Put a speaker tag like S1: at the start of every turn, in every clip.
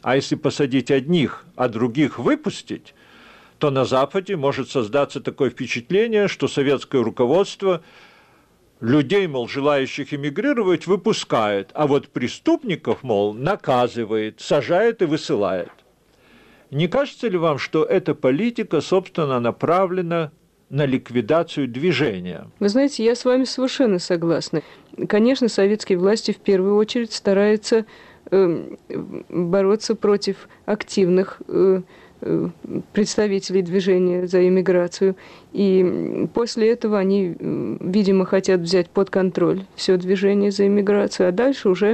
S1: А если посадить одних, а других выпустить, то на Западе может создаться такое впечатление, что советское руководство людей, мол, желающих эмигрировать, выпускает, а вот преступников, мол, наказывает, сажает и высылает. Не кажется ли вам, что эта политика, собственно, направлена на ликвидацию движения?
S2: Вы знаете, я с вами совершенно согласна. Конечно, советские власти в первую очередь стараются бороться против активных представителей движения за иммиграцию. И после этого они, видимо, хотят взять под контроль все движение за иммиграцию, а дальше уже,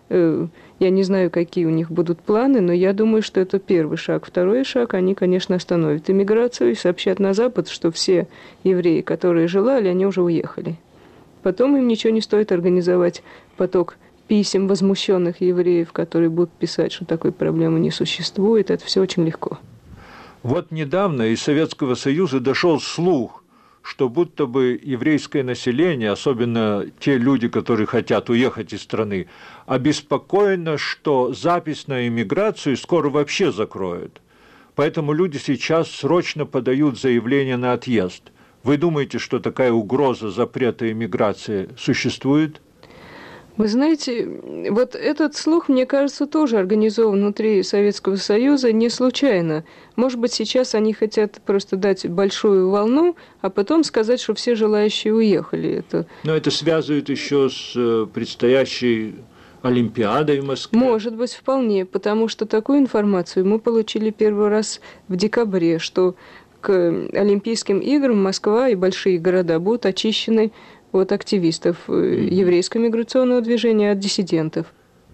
S2: я не знаю, какие у них будут планы, но я думаю, что это первый шаг. Второй шаг, они, конечно, остановят иммиграцию и сообщат на Запад, что все евреи, которые желали, они уже уехали. Потом им ничего не стоит организовать поток писем возмущенных евреев, которые будут писать, что такой проблемы не существует. Это все очень легко.
S1: Вот недавно из Советского Союза дошел слух, что будто бы еврейское население, особенно те люди, которые хотят уехать из страны, обеспокоено, что запись на иммиграцию скоро вообще закроют. Поэтому люди сейчас срочно подают заявление на отъезд. Вы думаете, что такая угроза запрета иммиграции существует?
S2: Вы знаете, вот этот слух, мне кажется, тоже организован внутри Советского Союза не случайно. Может быть, сейчас они хотят просто дать большую волну, а потом сказать, что все желающие уехали.
S1: Но это связывает еще с предстоящей Олимпиадой в Москве?
S2: Может быть, вполне, потому что такую информацию мы получили первый раз в декабре, что к Олимпийским играм Москва и большие города будут очищены от активистов еврейского миграционного движения, от диссидентов.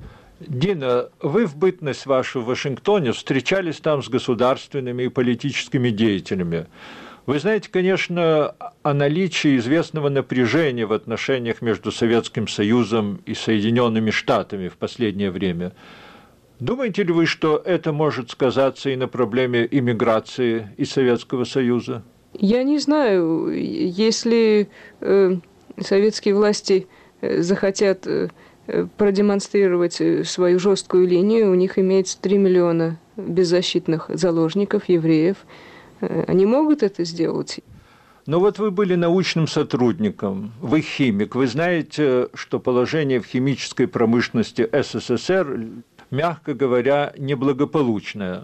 S1: Дина, вы в бытность вашу в Вашингтоне встречались там с государственными и политическими деятелями. Вы знаете, конечно, о наличии известного напряжения в отношениях между Советским Союзом и Соединенными Штатами в последнее время. Думаете ли вы, что это может сказаться и на проблеме иммиграции из Советского Союза?
S2: Я не знаю, если советские власти захотят продемонстрировать свою жесткую линию, у них имеется 3 миллиона беззащитных заложников, евреев. Они могут это сделать?
S1: Но вот вы были научным сотрудником, вы химик. Вы знаете, что положение в химической промышленности СССР, мягко говоря, неблагополучное.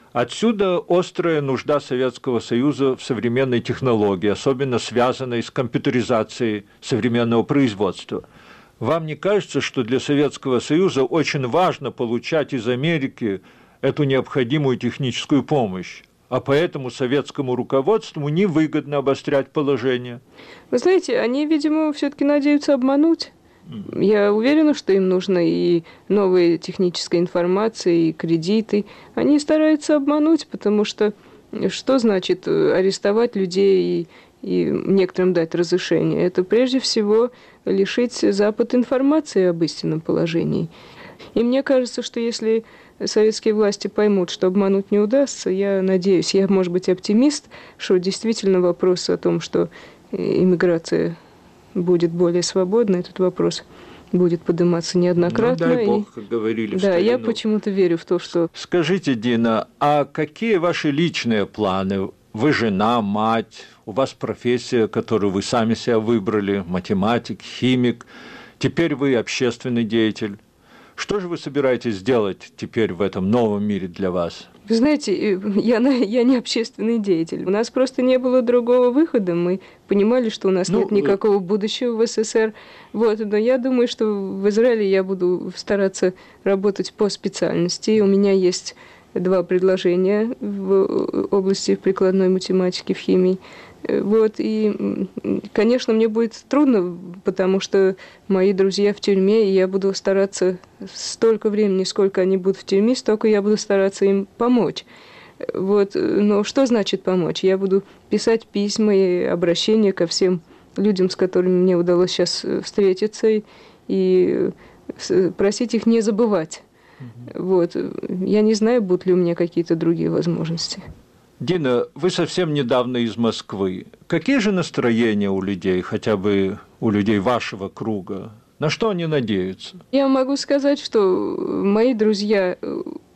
S1: Отсюда острая нужда Советского Союза в современной технологии, особенно связанной с компьютеризацией современного производства. Вам не кажется, что для Советского Союза очень важно получать из Америки эту необходимую техническую помощь, а поэтому советскому руководству невыгодно обострять положение?
S2: Вы знаете, они, видимо, все-таки надеются обмануть. Я уверена, что им нужна и новая техническая информация, и кредиты. Они стараются обмануть, потому что значит арестовать людей и некоторым дать разрешение? Это прежде всего лишить Запад информации об истинном положении. И мне кажется, что если советские власти поймут, что обмануть не удастся, я надеюсь, я, может быть, оптимист, что действительно вопрос о том, что иммиграция будет более свободна, этот вопрос будет подниматься неоднократно.
S1: Ну, дай бог, как говорили в старину.
S2: Да, я почему-то верю в то, что...
S1: Скажите, Дина, а какие ваши личные планы? Вы жена, мать, у вас профессия, которую вы сами себя выбрали, математик, химик, теперь вы общественный деятель. Что же вы собираетесь делать теперь в этом новом мире для вас?
S2: Вы знаете, я не общественный деятель. У нас просто не было другого выхода. Мы понимали, что у нас нет никакого будущего в СССР. Вот. Но я думаю, что в Израиле я буду стараться работать по специальности. У меня есть 2 предложения в области прикладной математики, в химии. Вот, и, конечно, мне будет трудно, потому что мои друзья в тюрьме, и я буду стараться столько времени, сколько они будут в тюрьме, столько я буду стараться им помочь. Вот, но что значит помочь? Я буду писать письма и обращения ко всем людям, с которыми мне удалось сейчас встретиться, и просить их не забывать. Вот. Я не знаю, будут ли у меня какие-то другие возможности.
S1: Дина, вы совсем недавно из Москвы. Какие же настроения у людей, хотя бы у людей вашего круга? На что они надеются?
S2: Я могу сказать, что мои друзья